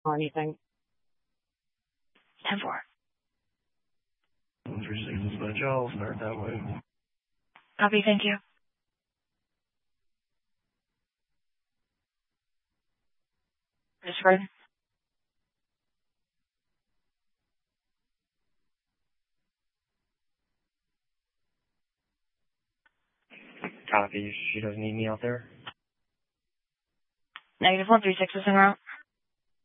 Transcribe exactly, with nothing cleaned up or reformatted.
or anything. ten four. one three six is my jaw. I'll start that way. Copy, thank you. Discord. Copy. She doesn't need me out there. Negative one three six is en route.